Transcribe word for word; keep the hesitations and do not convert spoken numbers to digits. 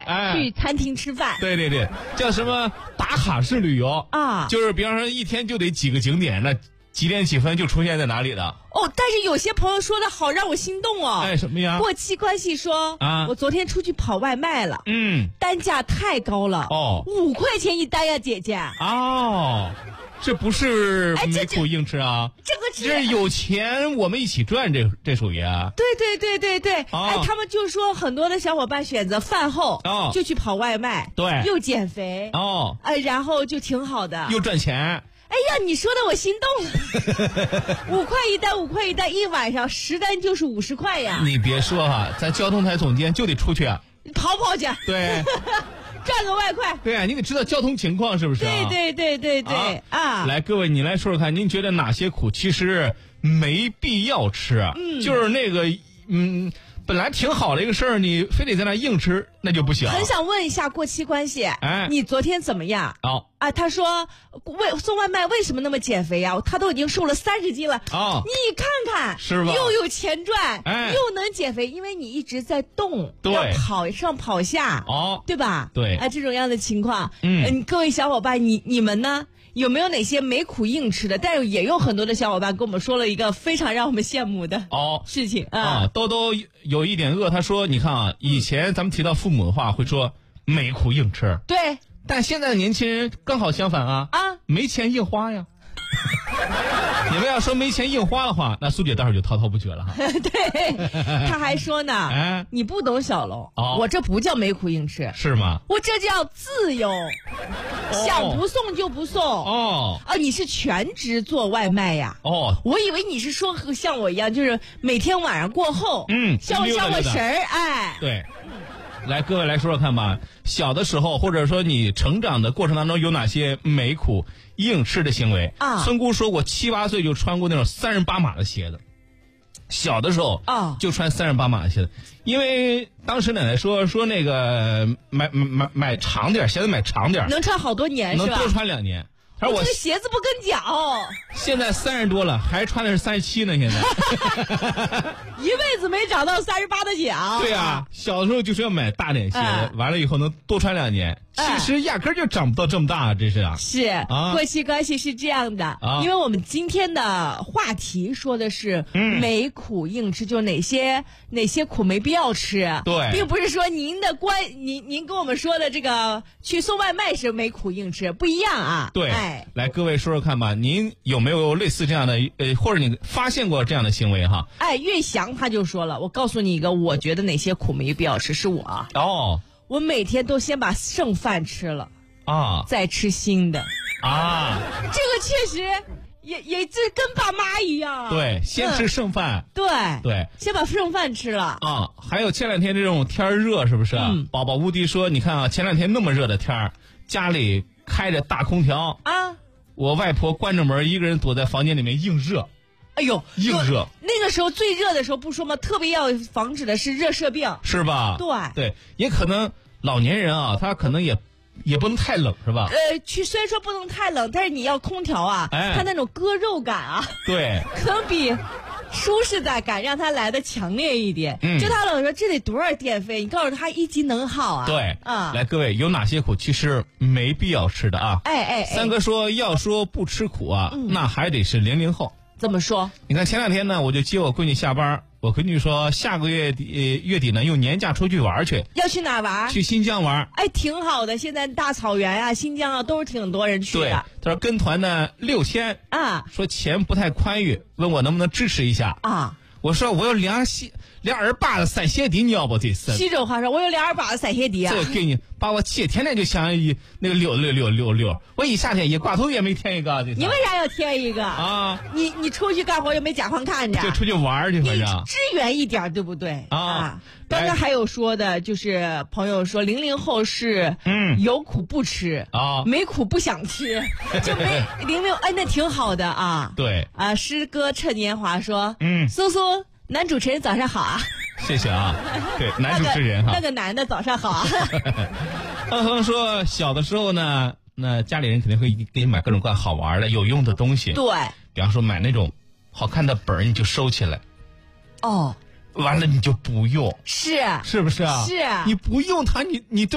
哎， 去餐厅吃饭。 对对对，叫什么打卡式旅游啊， 就是比方说一天就得几个景点，那几点几分就出现在哪里了。 哦，但是有些朋友说的好让我心动哦。 哎，什么呀？ 过期关系说啊， 我昨天出去跑外卖了， 嗯， 单价太高了， 哦， 五块钱一单呀，姐姐。 哦，这不是没苦硬吃啊， 这个这是有钱我们一起赚，这这属于啊。 对对对对对， 哦、 哎，他们就说很多的小伙伴选择饭后哦就去跑外卖， 对， 又减肥哦， 呃，然后就挺好的， 又赚钱。 哎呀，你说的我心动了，五块一单，五块一单，一晚上十单就是五十块呀！ 你别说哈，咱交通台总监就得出去啊， 跑跑去， 对， 赚个外快。 对啊，你得知道交通情况是不是、啊？ 对对对对对 啊, 啊！ 来，各位，你来说说看，您觉得哪些苦其实没必要吃？嗯，就是那个，嗯。本来挺好的一个事儿，你非得在那硬吃，那就不行。 很想问一下过期关系， 哎， 你昨天怎么样？ 哦啊，他说为送外卖为什么那么减肥呀？他都已经瘦了三十斤了。 哦， 你看看， 是吧？ 又有钱赚， 哎， 又能减肥，因为你一直在动， 对， 要跑上跑下， 哦， 对吧？ 对， 啊，这种样的情况， 嗯， 呃、各位小伙伴，你你们呢？有没有哪些没苦硬吃的？但是也有很多的小伙伴跟我们说了一个非常让我们羡慕的哦事情啊。 啊，兜兜有一点饿，他说：“你看啊，以前咱们提到父母的话，会说没苦硬吃， 对， 但现在的年轻人刚好相反啊， 啊， 没钱硬花呀。”你们要说没钱硬花的话，那苏姐待会儿就滔滔不绝了哈。 对，他还说呢， 哎， 你不懂小龙， 哦， 我这不叫没苦硬吃， 是吗？ 我这叫自由，哦、想不送就不送。 哦， 啊，你是全职做外卖呀？ 哦， 我以为你是说和像我一样，就是每天晚上过后， 嗯， 消消个神儿，哎， 对。来，各位来说说看吧。小的时候，或者说你成长的过程当中，有哪些没苦硬吃的行为啊？ 村姑说过，七八岁就穿过那种三十八码的鞋子。小的时候啊， 就穿三十八码的鞋子，因为当时奶奶说说那个买买买买长点鞋子，买长点能穿好多年是吧？ 能多穿两年。 而我这个鞋子不跟脚， 现在三十多了，还穿的是三十七呢。现在一辈子没长到三十八的脚。 对啊，小的时候就是要买大点鞋子， 哎、 完了以后能多穿两年。 哎、 其实压根儿就长不到这么大，这是啊。 是啊，过期关系是这样的、 啊， 因为我们今天的话题说的是没苦硬吃，嗯、就哪些哪些苦没必要吃。 对， 并不是说您的关您您跟我们说的这个去送外卖是没苦硬吃，不一样啊。 对。 哎来，各位说说看吧，您有没有类似这样的呃，或者你发现过这样的行为哈？ 哎，岳翔他就说了，我告诉你一个，我觉得哪些苦没必要吃，是我哦， 我每天都先把剩饭吃了啊， 再吃新的啊， 这个确实也也这跟爸妈一样， 对，先吃剩饭， 嗯、对对， 先把剩饭吃了啊。还有前两天这种天热是不是？嗯，宝宝无敌说，你看啊，前两天那么热的天儿，家里开着大空调啊， 我外婆关着门，一个人躲在房间里面硬热。 哎呦， 硬热！ 那个时候最热的时候不说吗？特别要防止的是热射病， 是吧？ 对对，也可能老年人啊，他可能也也不能太冷，是吧？ 呃，去虽然说不能太冷，但是你要空调啊， 哎， 它那种割肉感啊， 对， 可能比舒适的感让它来的强烈一点。 嗯， 就他老说这得多少电费？你告诉他一级能耗啊？ 对， 啊， 来，各位有哪些苦其实没必要吃的啊？ 哎哎， 三哥说要说不吃苦啊， 嗯、 那还得是零零后。 怎么说？ 你看前两天呢，我就接我闺女下班，我闺女说下个月底、呃、月底呢用年假出去玩去。 要去哪玩？ 去新疆玩。 哎，挺好的，现在大草原啊、新疆啊都是挺多人去的。 对，他说跟团呢六千啊， 说钱不太宽裕，问我能不能支持一下啊。 我说我有两西两耳把子散鞋底，你要不这是？ 西州话说，我有两耳把子散鞋底啊。 这给你把我气，天天就想一那个溜溜溜溜溜。我一夏天一刮头也没添一个。 你为啥要添一个啊？ 你你出去干活又没甲方看着， 就出去玩去，反正支援一点，对不对啊？ 啊刚刚还有说的，就是朋友说零零后是嗯有苦不吃啊， 没苦不想吃，就没零零哎那挺好的啊。 对啊，诗歌趁年华说， 嗯， 苏苏男主持人早上好啊。 谢谢啊，对，男主持人哈， 那个、那个男的早上好啊。 刚刚说小的时候呢，那家里人肯定会给你买各种各样好玩的、有用的东西。 对， 比方说买那种好看的本儿，你就收起来。 哦， 完了你就不用， 是是不是啊？ 是， 你不用它，你你都。